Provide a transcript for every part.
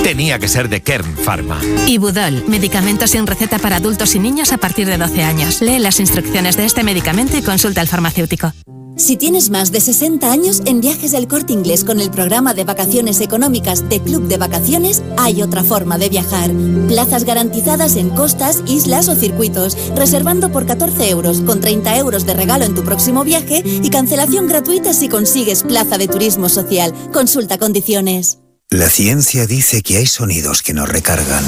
tenía que ser de Kern Pharma. Ibudol, medicamento sin receta para adultos y niños a partir de 12 años. Lee las instrucciones de este medicamento y consulta al farmacéutico. Si tienes más de 60 años, en Viajes del Corte Inglés con el programa de vacaciones económicas de Club de Vacaciones, hay otra forma de viajar. Plazas garantizadas en costas, islas o circuitos, reservando por 14 euros, con 30 euros de regalo en tu próximo viaje y cancelación gratuita si consigues plaza de turismo social. Consulta condiciones. La ciencia dice que hay sonidos que nos recargan.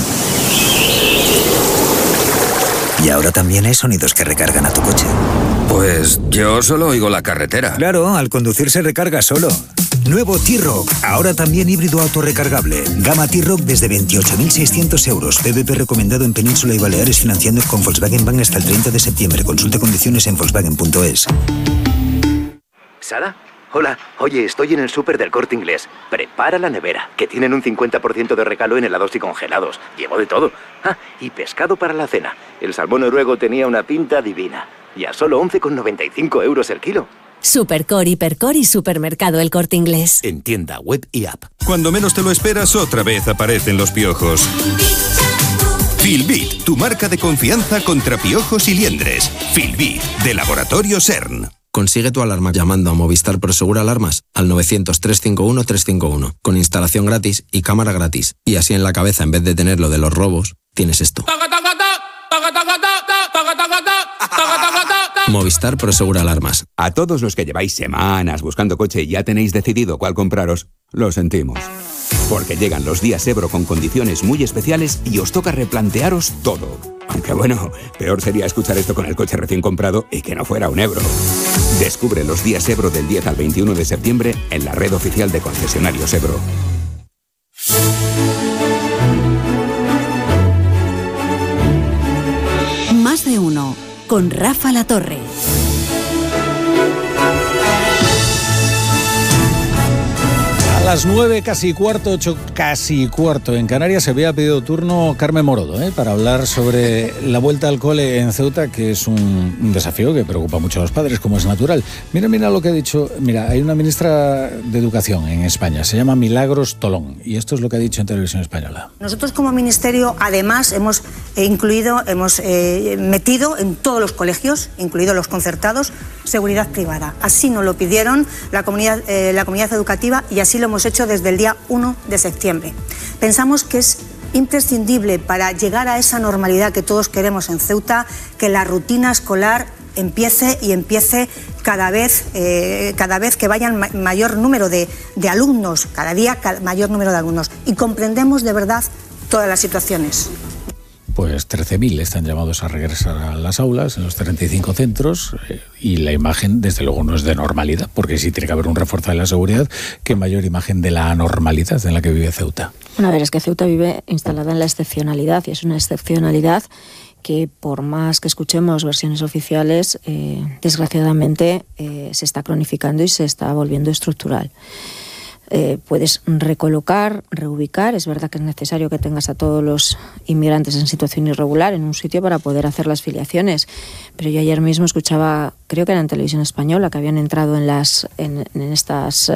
Y ahora también hay sonidos que recargan a tu coche. Pues yo solo oigo la carretera. Claro, al conducir se recarga solo. Nuevo T-Roc, ahora también híbrido autorrecargable. Gama T-Roc desde 28.600 euros. PVP recomendado en Península y Baleares, financiando con Volkswagen Bank hasta el 30 de septiembre. Consulte condiciones en volkswagen.es. ¿Sara? Hola, oye, estoy en el súper del Corte Inglés. Prepara la nevera, que tienen un 50% de regalo en helados y congelados. Llevo de todo. Ah, y pescado para la cena. El salmón noruego tenía una pinta divina. Y a solo 11,95 euros el kilo. Supercor, Hipercor y Supermercado El Corte Inglés. En tienda, web y app. Cuando menos te lo esperas, otra vez aparecen los piojos. Filbit, tu marca de confianza contra piojos y liendres. Filbit, de Laboratorio CERN. Consigue tu alarma llamando a Movistar Prosegur Alarmas al 900-351-351, con instalación gratis y cámara gratis. Y así en la cabeza, en vez de tener lo de los robos, tienes esto. Movistar Prosegur Alarmas. A todos los que lleváis semanas buscando coche y ya tenéis decidido cuál compraros, lo sentimos. Porque llegan los días Ebro con condiciones muy especiales y os toca replantearos todo. Aunque bueno, peor sería escuchar esto con el coche recién comprado y que no fuera un Ebro. Descubre los días Ebro del 10 al 21 de septiembre en la red oficial de concesionarios Ebro. Más de uno, con Rafa La Torre. A las 9, casi cuarto, 8, casi cuarto en Canarias, se había pedido turno Carmen Morodo, para hablar sobre la vuelta al cole en Ceuta, que es un desafío que preocupa mucho a los padres, como es natural. Mira lo que ha dicho. Mira, hay una ministra de Educación en España, se llama Milagros Tolón, y esto es lo que ha dicho en Televisión Española. Nosotros como Ministerio, además, hemos metido en todos los colegios, incluidos los concertados, seguridad privada. Así nos lo pidieron la comunidad educativa y así lo hemos hecho desde el día 1 de septiembre. Pensamos que es imprescindible para llegar a esa normalidad que todos queremos en Ceuta, que la rutina escolar empiece cada vez que vayan mayor número de alumnos, cada día mayor número de alumnos. Y comprendemos de verdad todas las situaciones. Pues 13.000 están llamados a regresar a las aulas en los 35 centros y la imagen, desde luego, no es de normalidad, porque sí tiene que haber un refuerzo de la seguridad. ¿Qué mayor imagen de la anormalidad en la que vive Ceuta? Bueno, a ver, es que Ceuta vive instalada en la excepcionalidad y es una excepcionalidad que, por más que escuchemos versiones oficiales, desgraciadamente se está cronificando y se está volviendo estructural. Puedes recolocar, reubicar. Es verdad que es necesario que tengas a todos los inmigrantes en situación irregular en un sitio para poder hacer las filiaciones. Pero yo ayer mismo escuchaba, creo que era en Televisión Española, que habían entrado en estas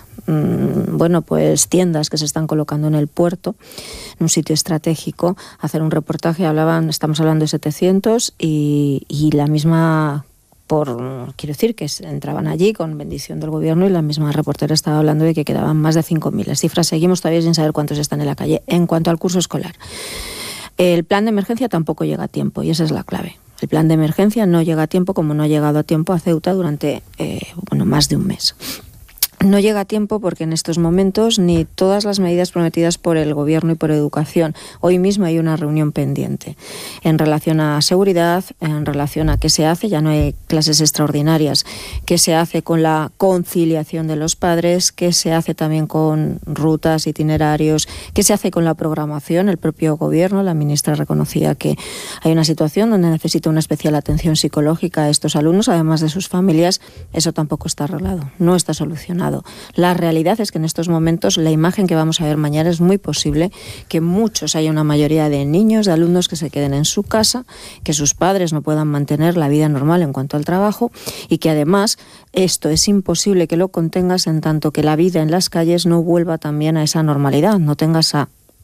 tiendas que se están colocando en el puerto, en un sitio estratégico, a hacer un reportaje. Estamos hablando de 700 y la misma... quiero decir que entraban allí con bendición del gobierno y la misma reportera estaba hablando de que quedaban más de 5.000. Las cifras seguimos todavía sin saber cuántos están en la calle. En cuanto al curso escolar, el plan de emergencia tampoco llega a tiempo y esa es la clave. El plan de emergencia no llega a tiempo, como no ha llegado a tiempo a Ceuta durante más de un mes. No llega a tiempo porque en estos momentos ni todas las medidas prometidas por el Gobierno y por Educación. Hoy mismo hay una reunión pendiente en relación a seguridad, en relación a qué se hace, ya no hay clases extraordinarias, qué se hace con la conciliación de los padres, qué se hace también con rutas, itinerarios, qué se hace con la programación. El propio Gobierno, la ministra reconocía que hay una situación donde necesita una especial atención psicológica a estos alumnos, además de sus familias. Eso tampoco está arreglado, no está solucionado. La realidad es que en estos momentos la imagen que vamos a ver mañana es muy posible que haya una mayoría de niños, de alumnos que se queden en su casa, que sus padres no puedan mantener la vida normal en cuanto al trabajo y que además esto es imposible que lo contengas en tanto que la vida en las calles no vuelva también a esa normalidad. No tengas a